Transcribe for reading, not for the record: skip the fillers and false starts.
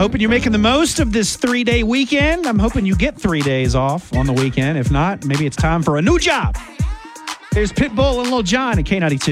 hoping you're making the most of this 3-day weekend. I'm hoping you get 3 days off on the weekend. If not, maybe it's time for a new job. Here's Pitbull and Lil Jon at K92.